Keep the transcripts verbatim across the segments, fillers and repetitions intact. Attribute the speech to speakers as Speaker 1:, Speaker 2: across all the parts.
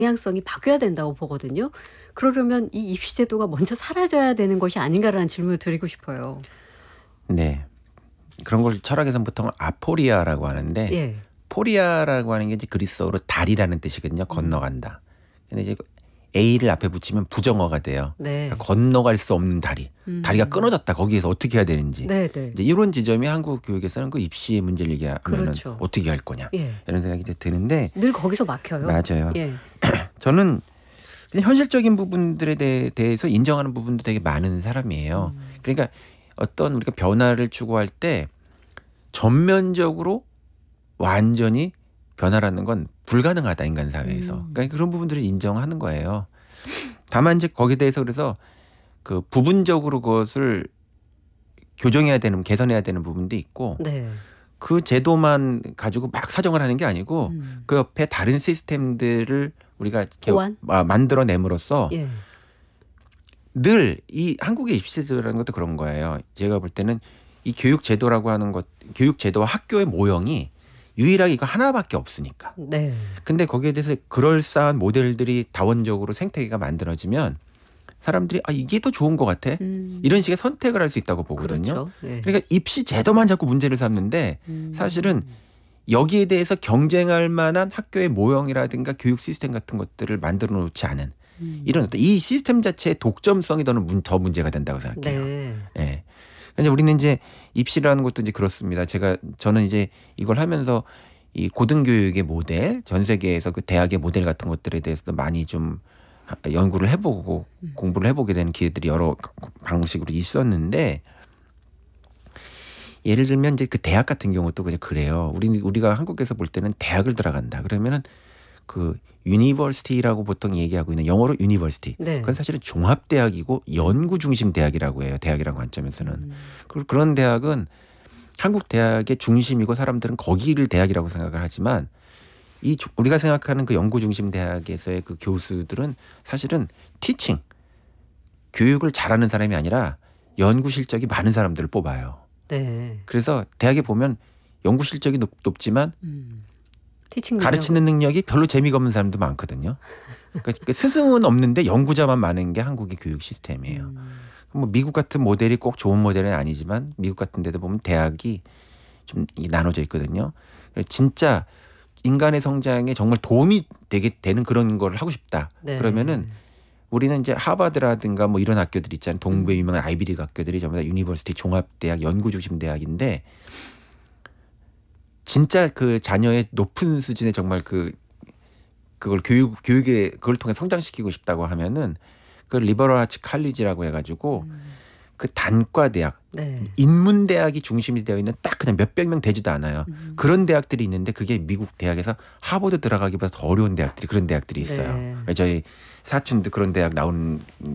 Speaker 1: 방향성이 바뀌어야 된다고 보거든요. 그러려면 이 입시 제도가 먼저 사라져야 되는 것이 아닌가라는 질문을 드리고 싶어요.
Speaker 2: 네. 그런 걸 철학에서는 보통 아포리아라고 하는데
Speaker 1: 예.
Speaker 2: 포리아라고 하는 게 이제 그리스어로 다리라는 뜻이거든요. 건너간다. 근데 이제 A를 앞에 붙이면 부정어가 돼요.
Speaker 1: 네.
Speaker 2: 그러니까 건너갈 수 없는 다리.
Speaker 1: 음.
Speaker 2: 다리가 끊어졌다. 거기에서 어떻게 해야 되는지.
Speaker 1: 네네.
Speaker 2: 이제 이런 지점이 한국 교육에서는 그 입시의 문제를 얘기하면
Speaker 1: 그렇죠.
Speaker 2: 어떻게 할 거냐.
Speaker 1: 예.
Speaker 2: 이런 생각이 이제 드는데
Speaker 1: 늘 거기서 막혀요.
Speaker 2: 맞아요.
Speaker 1: 예.
Speaker 2: 저는 그냥 현실적인 부분들에 대해, 대해서 인정하는 부분도 되게 많은 사람이에요.
Speaker 1: 음.
Speaker 2: 그러니까 어떤 우리가 변화를 추구할 때 전면적으로 완전히 변화라는 건 불가능하다 인간 사회에서.
Speaker 1: 음.
Speaker 2: 그러니까 그런 부분들을 인정하는 거예요. 다만 이제 거기에 대해서 그래서 그 부분적으로 그것을 교정해야 되는 개선해야 되는 부분도 있고
Speaker 1: 네.
Speaker 2: 그 제도만 가지고 막 사정을 하는 게 아니고
Speaker 1: 음.
Speaker 2: 그 옆에 다른 시스템들을 우리가 개,
Speaker 1: 보완?
Speaker 2: 아, 만들어냄으로써
Speaker 1: 예.
Speaker 2: 늘 이 한국의 입시제도라는 것도 그런 거예요. 제가 볼 때는 이 교육제도라고 하는 것, 교육제도와 학교의 모형이 유일하게 이거 하나밖에 없으니까.
Speaker 1: 네.
Speaker 2: 근데 거기에 대해서 그럴싸한 모델들이 다원적으로 생태계가 만들어지면 사람들이 아 이게 더 좋은 것 같아.
Speaker 1: 음.
Speaker 2: 이런 식의 선택을 할 수 있다고 보거든요.
Speaker 1: 그렇죠. 예.
Speaker 2: 그러니까 입시 제도만 자꾸 문제를 삼는데
Speaker 1: 음.
Speaker 2: 사실은 여기에 대해서 경쟁할 만한 학교의 모형이라든가 교육 시스템 같은 것들을 만들어 놓지 않은
Speaker 1: 음.
Speaker 2: 이런 어떤 이 시스템 자체의 독점성이 더는 문, 더 문제가 된다고 생각해요.
Speaker 1: 네.
Speaker 2: 예. 근데 우리는 이제 입시라는 것도 이제 그렇습니다. 제가 저는 이제 이걸 하면서 이 고등교육의 모델, 전 세계에서 그 대학의 모델 같은 것들에 대해서도 많이 좀 연구를 해보고
Speaker 1: 음.
Speaker 2: 공부를 해보게 되는 기회들이 여러 방식으로 있었는데 예를 들면 이제 그 대학 같은 경우도 그냥 그래요. 우리 우리가 한국에서 볼 때는 대학을 들어간다 그러면은 그 유니버시티라고 보통 얘기하고 있는 영어로 유니버시티.
Speaker 1: 네.
Speaker 2: 그건 사실은 종합대학이고 연구 중심 대학이라고 해요. 대학이라는 관점에서는.
Speaker 1: 음.
Speaker 2: 그 그런 대학은 한국 대학의 중심이고 사람들은 거기를 대학이라고 생각을 하지만 이 우리가 생각하는 그 연구 중심 대학에서의 그 교수들은 사실은 티칭, 교육을 잘하는 사람이 아니라 연구 실적이 많은 사람들을 뽑아요.
Speaker 1: 네.
Speaker 2: 그래서 대학에 보면 연구 실적이 높, 높지만
Speaker 1: 음. 티칭
Speaker 2: 가르치는 능력이 별로 재미가 없는 사람도 많거든요. 그러니까 스승은 없는데 연구자만 많은 게 한국의 교육 시스템이에요.
Speaker 1: 음.
Speaker 2: 뭐 미국 같은 모델이 꼭 좋은 모델은 아니지만 미국 같은 데도 보면 대학이 좀 나눠져 있거든요. 진짜 인간의 성장에 정말 도움이 되게 되는 그런 걸 하고 싶다.
Speaker 1: 네.
Speaker 2: 그러면은 우리는 이제 하버드라든가 뭐 이런 학교들 있잖아요. 동부의 유명한 아이비리그 학교들이 전부 다 유니버시티 종합대학 연구 중심 대학인데 진짜 그 자녀의 높은 수준의 정말 그 그걸 교육 교육에 그걸 통해 성장시키고 싶다고 하면은 그 리버럴 아츠 칼리지라고 해가지고
Speaker 1: 음.
Speaker 2: 그 단과 대학,
Speaker 1: 네.
Speaker 2: 인문 대학이 중심이 되어 있는 딱 그냥 몇백 명 되지도 않아요.
Speaker 1: 음.
Speaker 2: 그런 대학들이 있는데 그게 미국 대학에서 하버드 들어가기보다 더 어려운 대학들이 그런 대학들이 있어요.
Speaker 1: 네.
Speaker 2: 저희 사촌도 그런 대학 나온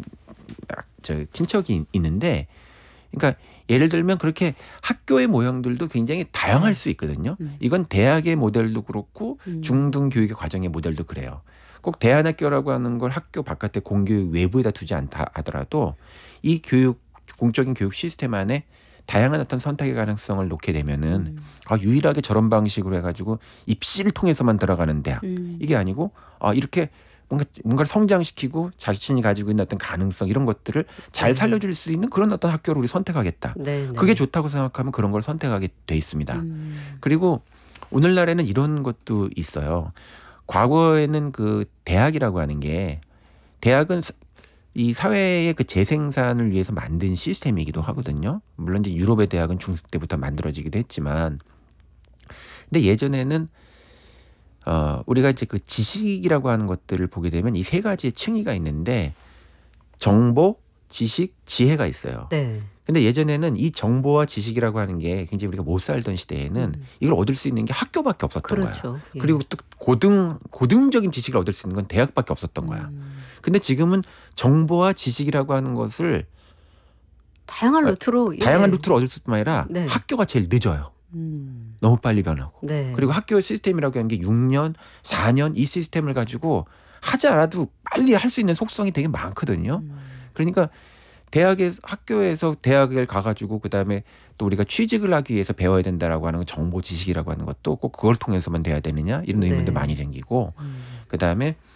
Speaker 2: 저 친척이 있는데, 그러니까 예를 들면 그렇게 학교의 모형들도 굉장히 다양할 수 있거든요.
Speaker 1: 음.
Speaker 2: 이건 대학의 모델도 그렇고
Speaker 1: 음.
Speaker 2: 중등 교육의 과정의 모델도 그래요. 꼭 대안학교라고 하는 걸 학교 바깥에 공교육 외부에다 두지 않다 하더라도 이 교육 공적인 교육 시스템 안에 다양한 어떤 선택의 가능성을 놓게 되면은
Speaker 1: 음.
Speaker 2: 아, 유일하게 저런 방식으로 해가지고 입시를 통해서만 들어가는 대학
Speaker 1: 음.
Speaker 2: 이게 아니고 아, 이렇게 뭔가 뭔가를 성장시키고 자신이 가지고 있는 어떤 가능성 이런 것들을 잘 살려줄 수 있는 그런 어떤 학교를 우리 선택하겠다.
Speaker 1: 네, 네.
Speaker 2: 그게 좋다고 생각하면 그런 걸 선택하게 돼 있습니다.
Speaker 1: 음.
Speaker 2: 그리고 오늘날에는 이런 것도 있어요. 과거에는 그 대학이라고 하는 게 대학은 이 사회의 그 재생산을 위해서 만든 시스템이기도 하거든요. 물론 이제 유럽의 대학은 중세 때부터 만들어지기도 했지만, 근데 예전에는 어 우리가 이제 그 지식이라고 하는 것들을 보게 되면 이 세 가지의 층위가 있는데 정보, 지식, 지혜가 있어요.
Speaker 1: 네.
Speaker 2: 근데 예전에는 이 정보와 지식이라고 하는 게 굉장히 우리가 못 살던 시대에는
Speaker 1: 음.
Speaker 2: 이걸 얻을 수 있는 게 학교밖에 없었던
Speaker 1: 그렇죠.
Speaker 2: 거예요.
Speaker 1: 예.
Speaker 2: 그리고 또 고등 고등적인 지식을 얻을 수 있는 건 대학밖에 없었던 거야.
Speaker 1: 음.
Speaker 2: 근데 지금은 정보와 지식이라고 하는 것을
Speaker 1: 다양한 루트로 예.
Speaker 2: 다양한 루트로 얻을 수뿐만 아니라
Speaker 1: 네.
Speaker 2: 학교가 제일 늦어요.
Speaker 1: 음.
Speaker 2: 너무 빨리 변하고.
Speaker 1: 네.
Speaker 2: 그리고 학교 시스템이라고 하는 게 육 년, 사 년 이 시스템을 가지고 하지 않아도 빨리 할 수 있는 속성이 되게 많거든요.
Speaker 1: 음.
Speaker 2: 그러니까 대학에 학교에서 대학을 가가지고 그 다음에 또 우리가 취직을 하기 위해서 배워야 된다라고 하는 정보 지식이라고 하는 것도 꼭 그걸 통해서만 돼야 되느냐 이런 의문도
Speaker 1: 네.
Speaker 2: 많이 생기고
Speaker 1: 음.
Speaker 2: 그 다음에